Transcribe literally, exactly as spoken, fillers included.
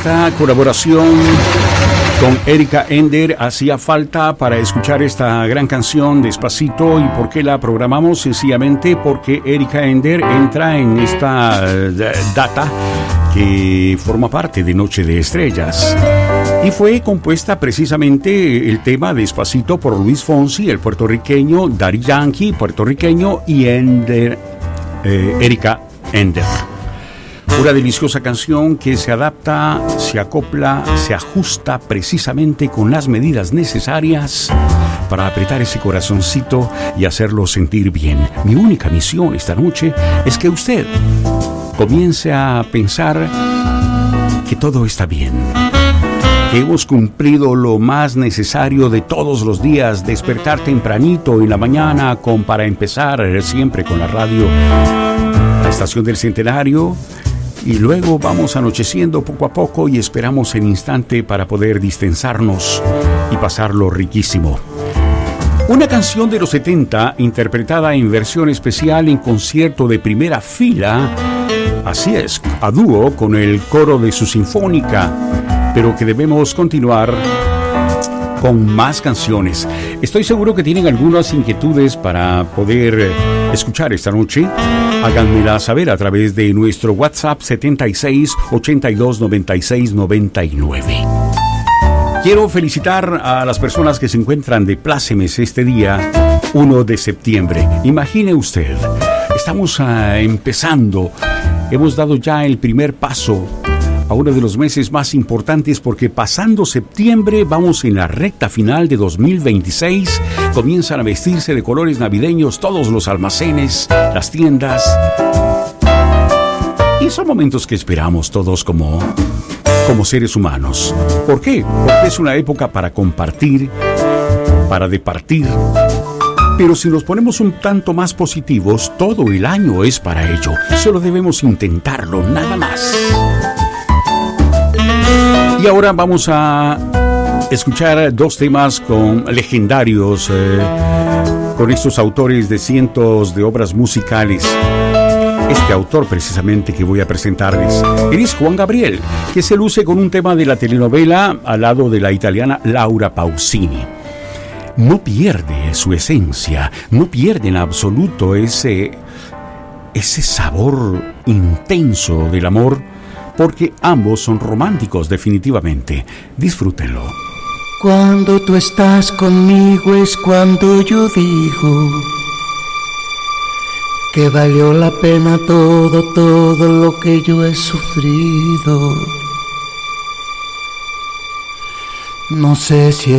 esta colaboración con Erika Ender hacía falta para escuchar esta gran canción Despacito. ¿Y por qué la programamos? Sencillamente porque Erika Ender entra en esta data que forma parte de Noche de Estrellas. Y fue compuesta precisamente el tema Despacito por Luis Fonsi, el puertorriqueño, Daddy Yankee, puertorriqueño, y Ender, eh, Erika Ender. Una deliciosa canción que se adapta, se acopla, se ajusta precisamente con las medidas necesarias para apretar ese corazoncito y hacerlo sentir bien. Mi única misión esta noche es que usted comience a pensar que todo está bien, que hemos cumplido lo más necesario de todos los días, despertar tempranito en la mañana con, para empezar siempre con la radio, la estación del Centenario. Y luego vamos anocheciendo poco a poco y esperamos el instante para poder distensarnos y pasarlo riquísimo. Una canción de los setenta interpretada en versión especial en concierto de primera fila, así es, a dúo con el coro de su sinfónica, pero que debemos continuar con más canciones. Estoy seguro que tienen algunas inquietudes para poder escuchar esta noche. Háganmela saber a través de nuestro WhatsApp setenta y seis, ochenta y dos, noventa y seis, noventa y nueve. Quiero felicitar a las personas que se encuentran de plácemes este día, uno de septiembre. Imagine usted, estamos uh, empezando, hemos dado ya el primer paso a uno de los meses más importantes, porque pasando septiembre vamos en la recta final de dos mil veintiséis. Comienzan a vestirse de colores navideños todos los almacenes, las tiendas. Y son momentos que esperamos todos como, como seres humanos. ¿Por qué? Porque es una época para compartir, para departir. Pero si nos ponemos un tanto más positivos, todo el año es para ello. Solo debemos intentarlo, nada más. Y ahora vamos a escuchar dos temas con legendarios, eh, con estos autores de cientos de obras musicales. Este autor precisamente que voy a presentarles, él es Juan Gabriel, que se luce con un tema de la telenovela al lado de la italiana Laura Pausini. No pierde su esencia, no pierde en absoluto ese, ese sabor intenso del amor, porque ambos son románticos definitivamente. Disfrútenlo. Cuando tú estás conmigo es cuando yo digo que valió la pena todo, todo lo que yo he sufrido. No sé si